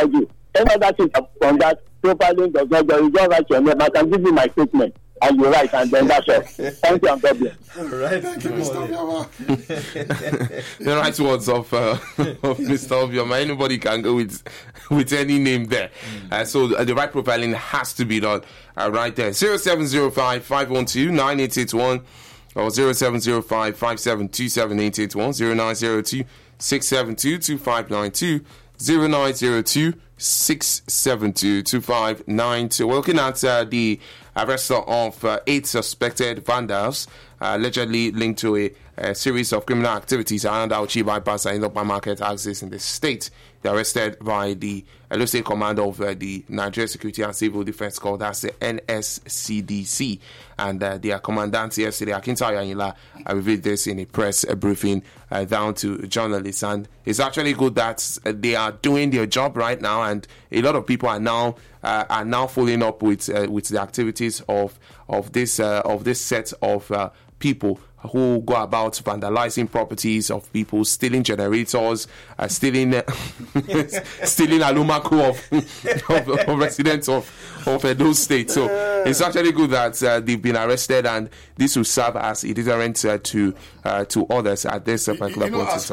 you. Any other thing from that, profiling does not go. You just write your name. I can give you my statement. And you write, and then that's all. Thank you, and God bless. All right, thank you, Mr. The right words of Mr. Obioma. Anybody can go with any name there. So the right profiling has to be done right there. 0705-512-9881 or 0705-572-7881, 0902-672-2592, 0902-672-2592. We're looking at the arrest of 8 suspected vandals allegedly linked to a series of criminal activities around Auchi bypass and Ilopa market access in the state. They were arrested by the Edo State Command of the Nigeria Security and Civil Defense Corps, that's the NSCDC. And their commandant yesterday, Akintayo Ayinla, revealed this in a press briefing down to journalists. And it's actually good that they are doing their job right now, and a lot of people are now following up with the activities of this set of people who go about vandalizing properties of people, stealing generators, stealing Alumaco of residents of those states. So it's actually good that they've been arrested, and this will serve as a deterrent to others at this particular point in time.